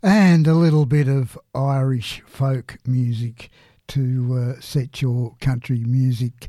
And a little bit of Irish folk music to set your country music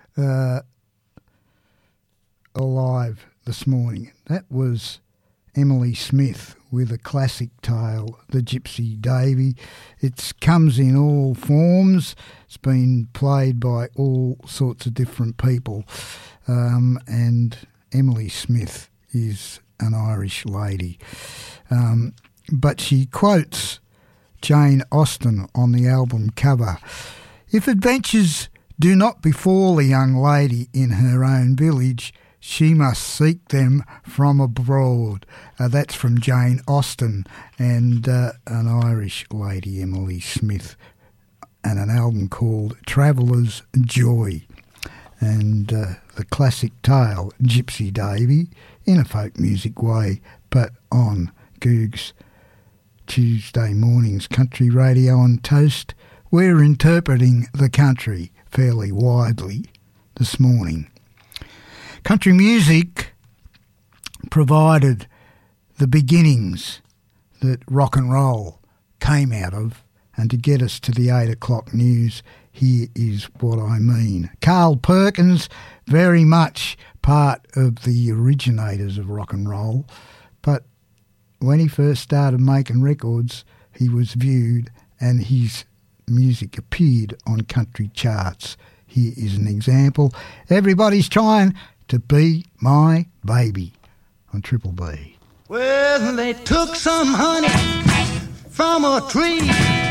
alive this morning. That was Emily Smith with a classic tale, The Gypsy Davy. It comes in all forms. It's been played by all sorts of different people. And Emily Smith is an Irish lady. But she quotes Jane Austen on the album cover. If adventures do not befall a young lady in her own village, she must seek them from abroad. That's from Jane Austen and an Irish lady, Emily Smith, and an album called Traveller's Joy. And the classic tale, Gypsy Davy, in a folk music way, but on Goog's Tuesday morning's country radio on Toast. We're interpreting the country fairly widely this morning. Country music provided the beginnings that rock and roll came out of, and to get us to the 8 o'clock news, here is what I mean. Carl Perkins, very much part of the originators of rock and roll, but when he first started making records, he was viewed and his music appeared on country charts. Here is an example. Everybody's trying to be my baby on Triple B. Well, they took some honey from a tree.